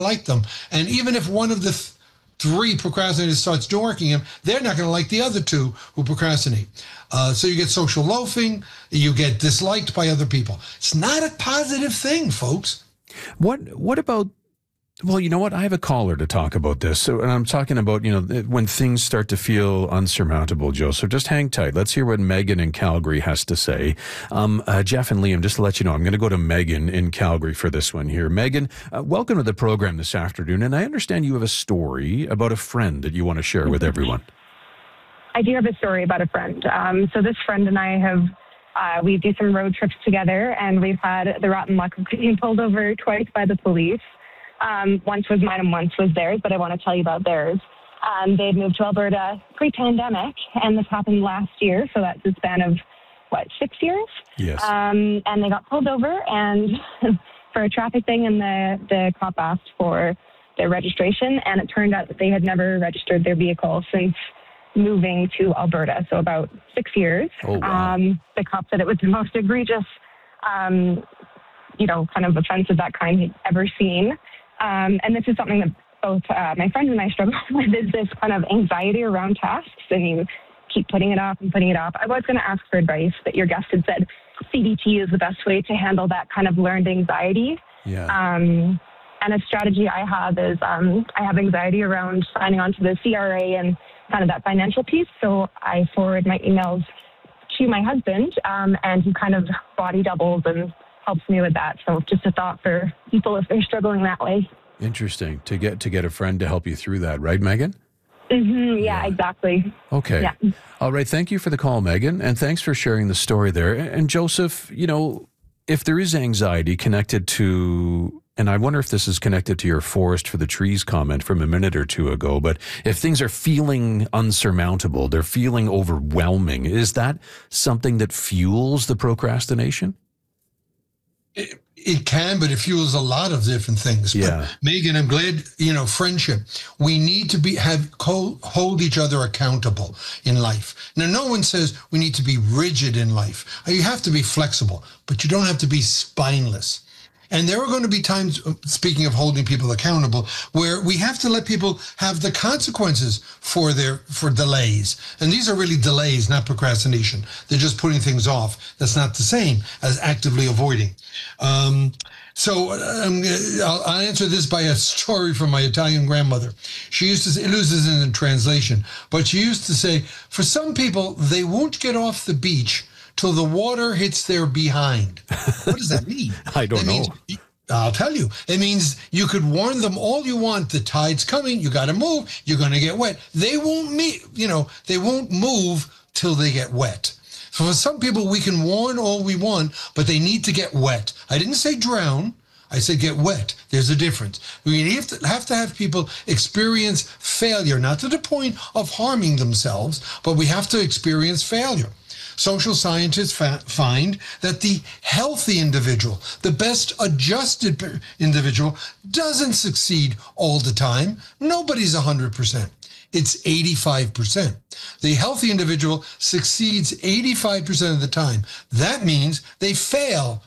like them. And even if one of the three procrastinators starts dorking him, they're not going to like the other two who procrastinate. So you get social loafing, you get disliked by other people. It's not a positive thing, folks. What about, well, you know what? I have a caller to talk about this. So, and I'm talking about, when things start to feel unsurmountable, Joe. So just hang tight. Let's hear what Megan in Calgary has to say. Jeff and Liam, just to let you know, I'm going to go to Megan in Calgary for this one here. Megan, welcome to the program this afternoon. And I understand you have a story about a friend that you want to share with everyone. I do have a story about a friend. So this friend and I we do some road trips together, and we've had the rotten luck of being pulled over twice by the police. Once was mine and once was theirs, but I want to tell you about theirs. They'd moved to Alberta pre-pandemic, and this happened last year, so that's a span of, 6 years? Yes. And they got pulled over and for a traffic thing, and the cop asked for their registration, and it turned out that they had never registered their vehicle since moving to Alberta, so about 6 years. Oh, wow. The cop said it was the most egregious, kind of offense of that kind he'd ever seen. And this is something that both my friend and I struggle with, is this kind of anxiety around tasks, and you keep putting it off and putting it off. I was going to ask for advice, but your guest had said CBT is the best way to handle that kind of learned anxiety. Yeah. And a strategy I have is I have anxiety around signing on to the CRA and kind of that financial piece. So I forward my emails to my husband, and he kind of body doubles and helps me with that. So just a thought for people if they're struggling that way. Interesting. To get a friend to help you through that, right, Megan? Mm-hmm, yeah, exactly. Okay. Yeah. All right. Thank you for the call, Megan. And thanks for sharing the story there. And Joseph, if there is anxiety connected to, and I wonder if this is connected to your forest for the trees comment from a minute or two ago, but if things are feeling unsurmountable, they're feeling overwhelming, is that something that fuels the procrastination? It can, but it fuels a lot of different things. Yeah. But Megan, I'm glad, friendship. We need to hold each other accountable in life. Now, no one says we need to be rigid in life. You have to be flexible, but you don't have to be spineless. And there are going to be times, speaking of holding people accountable, where we have to let people have the consequences for delays. And these are really delays, not procrastination. They're just putting things off. That's not the same as actively avoiding. So I'll answer this by a story from my Italian grandmother. She used to say, it loses in translation, but she used to say, for some people, they won't get off the beach till the water hits their behind. What does that mean? I don't know. I'll tell you. It means you could warn them all you want. The tide's coming. You got to move. You're going to get wet. They won't they won't move till they get wet. So for some people, we can warn all we want, but they need to get wet. I didn't say drown. I said get wet. There's a difference. We have to have people experience failure, not to the point of harming themselves, but we have to experience failure. Social scientists find that the healthy individual, the best adjusted individual, doesn't succeed all the time. Nobody's 100%. It's 85%. The healthy individual succeeds 85% of the time. That means they fail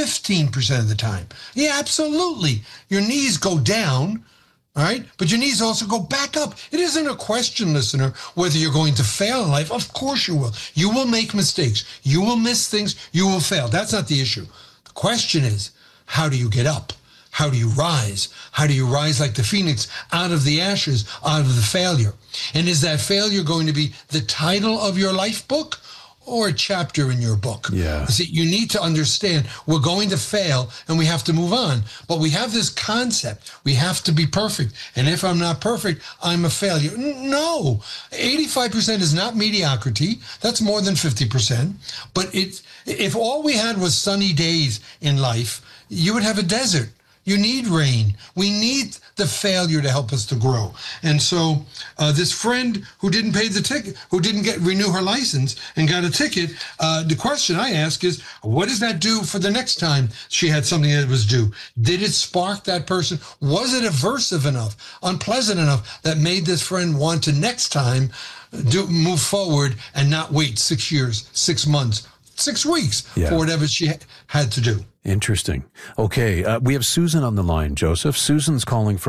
15% of the time. Yeah, absolutely. Your knees go down, all right? But your knees also go back up. It isn't a question, listener, whether you're going to fail in life. Of course you will. You will make mistakes. You will miss things. You will fail. That's not the issue. The question is, how do you get up? How do you rise? How do you rise like the phoenix out of the ashes, out of the failure? And is that failure going to be the title of your life book or a chapter in your book? Yeah. See, you need to understand we're going to fail and we have to move on. But we have this concept. We have to be perfect. And if I'm not perfect, I'm a failure. No, 85% is not mediocrity. That's more than 50%. But if all we had was sunny days in life, you would have a desert. You need rain. We need the failure to help us to grow. And so this friend who didn't pay the ticket, who didn't renew her license and got a ticket, the question I ask is, what does that do for the next time she had something that was due? Did it spark that person? Was it aversive enough, unpleasant enough that made this friend want to next time move forward and not wait 6 years, 6 months, 6 weeks Yeah. for whatever she had to do. Interesting. Okay. We have Susan on the line, Joseph. Susan's calling from